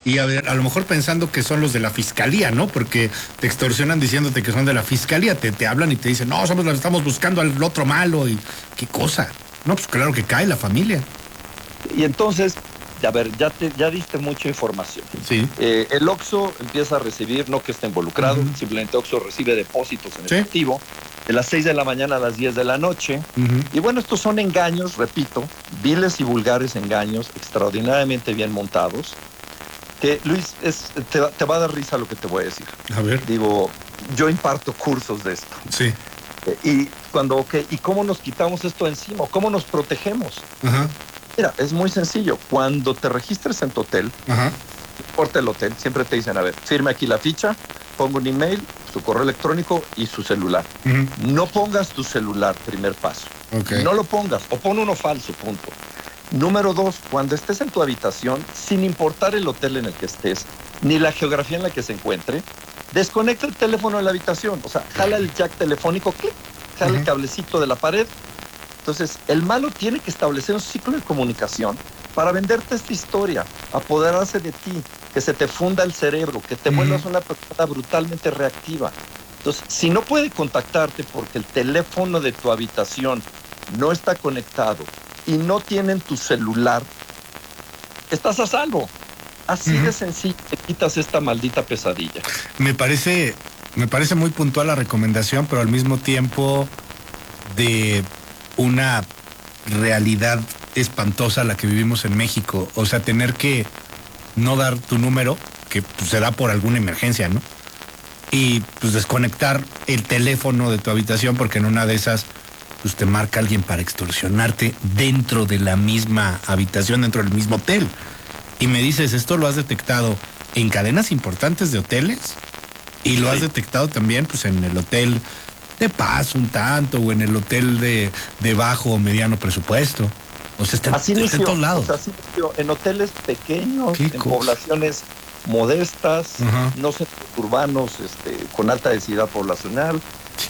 Y a ver, a lo mejor pensando que son los de la fiscalía, ¿no? Porque te extorsionan diciéndote que son de la fiscalía, te hablan y te dicen, no, estamos buscando al otro malo y qué cosa. No, pues claro que cae la familia. Y entonces, a ver, ya diste mucha información. Sí. El OXXO empieza a recibir, no que esté involucrado, simplemente OXXO recibe depósitos en efectivo de las 6 de la mañana a las 10 de la noche. Y bueno, estos son engaños, repito, viles y vulgares engaños, extraordinariamente bien montados, que, Luis, te va a dar risa lo que te voy a decir. A ver. Digo, yo imparto cursos de esto. Sí. ¿Y cómo nos quitamos esto encima? ¿Cómo nos protegemos? Mira, es muy sencillo. Cuando te registres en tu hotel, no importa el hotel, siempre te dicen, a ver, firme aquí la ficha, pongo un email, su correo electrónico y su celular. No pongas tu celular, primer paso. No lo pongas, o pon uno falso, punto. Número 2, cuando estés en tu habitación, sin importar el hotel en el que estés, ni la geografía en la que se encuentre, desconecta el teléfono de la habitación. O sea, jala el jack telefónico, clic, jala el cablecito de la pared. Entonces, el malo tiene que establecer un ciclo de comunicación para venderte esta historia, apoderarse de ti, que se te funda el cerebro, que te vuelvas una persona brutalmente reactiva. Entonces, si no puede contactarte porque el teléfono de tu habitación no está conectado y no tienen tu celular, estás a salvo. Así de sencillo te quitas esta maldita pesadilla. Me parece muy puntual la recomendación, pero al mismo tiempo de una realidad espantosa la que vivimos en México. O sea, tener que no dar tu número, que pues, se da por alguna emergencia, ¿no? Y pues desconectar el teléfono de tu habitación porque en una de esas pues te marca alguien para extorsionarte dentro de la misma habitación, dentro del mismo hotel. Y me dices, ¿esto lo has detectado en cadenas importantes de hoteles? Y lo has detectado también pues en el hotel de paz un tanto, o en el hotel de bajo o mediano presupuesto. O sea, está en todos lados. O sea, así inició, en hoteles pequeños, en poblaciones modestas, no centros urbanos con alta densidad poblacional,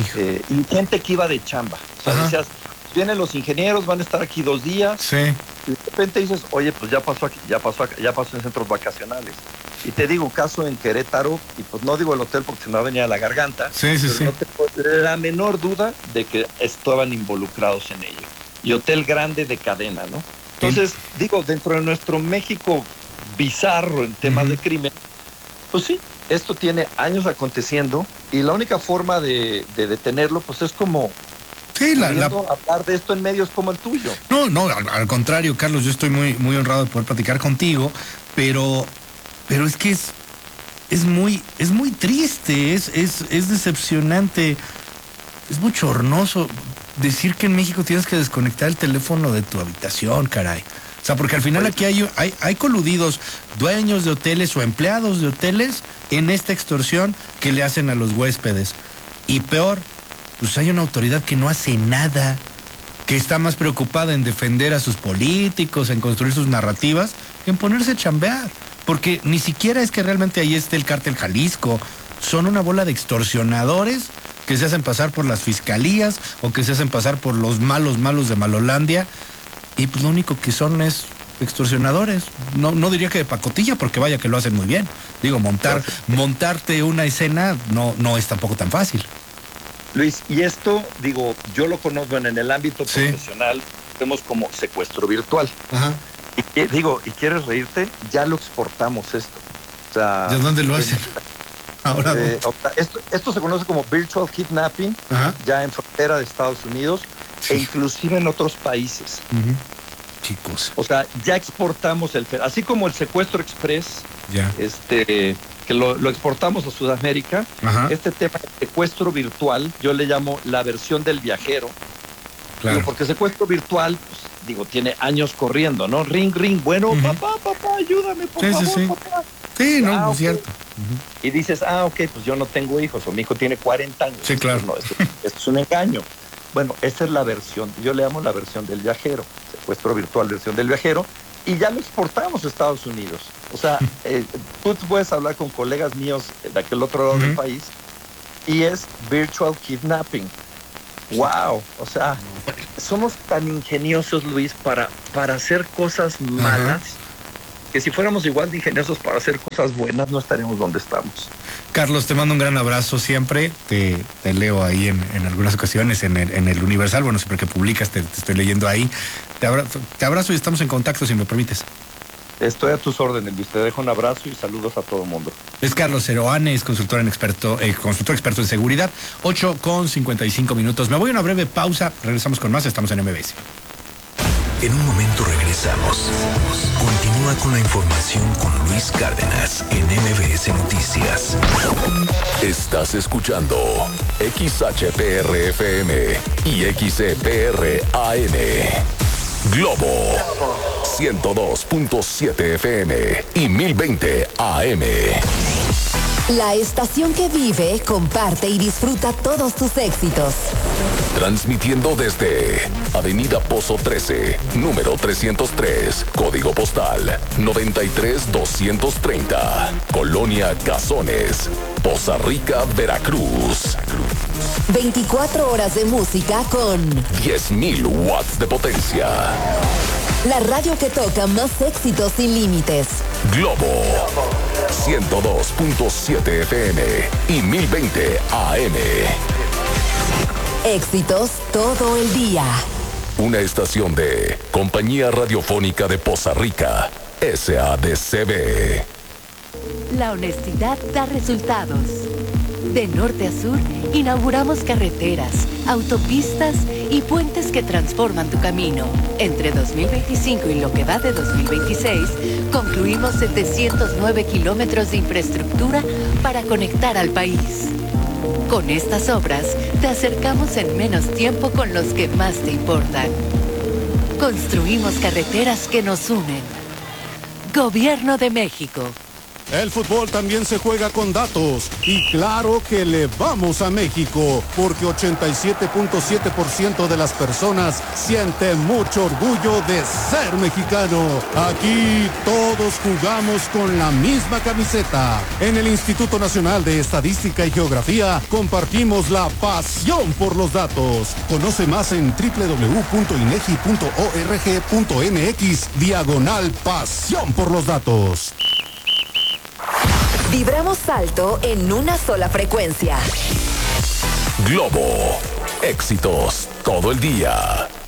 y gente que iba de chamba. O sea, decías, vienen los ingenieros, van a estar aquí 2 días. Sí. Y de repente dices, oye, pues ya pasó aquí, ya pasó en centros vacacionales. Y te digo, caso en Querétaro, y pues no digo el hotel porque se me va a venir a la garganta, no tengo la menor duda de que estaban involucrados en ello. Y hotel grande de cadena, ¿no? Entonces, digo, dentro de nuestro México bizarro en temas de crimen, pues sí, esto tiene años aconteciendo, y la única forma de detenerlo, pues es como hablar de esto en medios como el tuyo. No, al contrario, Carlos, yo estoy muy, muy honrado de poder platicar contigo, pero es que es muy triste, es decepcionante, es bochornoso decir que en México tienes que desconectar el teléfono de tu habitación, caray. O sea, porque al final aquí hay coludidos dueños de hoteles o empleados de hoteles en esta extorsión que le hacen a los huéspedes. Y peor, pues hay una autoridad que no hace nada, que está más preocupada en defender a sus políticos, en construir sus narrativas, que en ponerse a chambear. Porque ni siquiera es que realmente ahí esté el cártel Jalisco. Son una bola de extorsionadores que se hacen pasar por las fiscalías o que se hacen pasar por los malos de Malolandia. Y pues lo único que son es extorsionadores. No diría que de pacotilla, porque vaya que lo hacen muy bien. Digo, montarte una escena no es tampoco tan fácil. Luis, y esto, digo, yo lo conozco en el ámbito profesional, vemos como secuestro virtual. Y digo, ¿y quieres reírte? Ya lo exportamos esto. O sea, ¿de dónde lo hacen? Ahora esto se conoce como virtual kidnapping, ya en frontera de Estados Unidos, e inclusive en otros países. Chicos. O sea, ya exportamos así como el secuestro express, que lo exportamos a Sudamérica, este tema de secuestro virtual, yo le llamo la versión del viajero. Claro. Digo, porque secuestro virtual, pues, digo, tiene años corriendo, ¿no? Ring, bueno, papá, ayúdame, por favor, papá. Sí, no, es cierto. Y dices, pues yo no tengo hijos, o mi hijo tiene 40 años. Sí, claro. No, esto es un engaño. Bueno, esa es la versión, yo le llamo la versión del viajero, secuestro virtual, versión del viajero, y ya lo exportamos a Estados Unidos. O sea, tú puedes hablar con colegas míos de aquel otro lado del país, y es virtual kidnapping. ¡Wow! O sea, somos tan ingeniosos, Luis, para hacer cosas malas, que si fuéramos igual de ingeniosos para hacer cosas buenas, no estaríamos donde estamos. Carlos, te mando un gran abrazo siempre. Te leo ahí en algunas ocasiones en el Universal. Bueno, siempre que publicas te estoy leyendo ahí. Te abrazo y estamos en contacto, si me permites. Estoy a tus órdenes, Luis. Te dejo un abrazo y saludos a todo el mundo. Es Carlos Seroane, es consultor experto en seguridad. 8:55. Me voy a una breve pausa. Regresamos con más. Estamos en MBS. En un momento regresamos. Continúa con la información con Luis Cárdenas en MBS Noticias. Estás escuchando XHPR-FM y XCPR-AM. Globo 102.7 FM y 1020 AM. La estación que vive, comparte y disfruta todos tus éxitos. Transmitiendo desde Avenida Pozo 13, número 303, código postal 93230, Colonia Cazones, Poza Rica, Veracruz. 24 horas de música con 10.000 watts de potencia. La radio que toca más éxitos sin límites. Globo 102.7 FM y 1020 AM. Éxitos todo el día. Una estación de Compañía Radiofónica de Poza Rica, SADCB. La honestidad da resultados. De norte a sur, inauguramos carreteras, autopistas y puentes que transforman tu camino. Entre 2025 y lo que va de 2026, concluimos 709 kilómetros de infraestructura para conectar al país. Con estas obras, te acercamos en menos tiempo con los que más te importan. Construimos carreteras que nos unen. Gobierno de México. El fútbol también se juega con datos y claro que le vamos a México porque 87.7% de las personas siente mucho orgullo de ser mexicano. Aquí todos jugamos con la misma camiseta. En el Instituto Nacional de Estadística y Geografía compartimos la pasión por los datos. Conoce más en www.inegi.org.mx/pasión por los datos. Vibramos alto en una sola frecuencia. Globo, éxitos todo el día.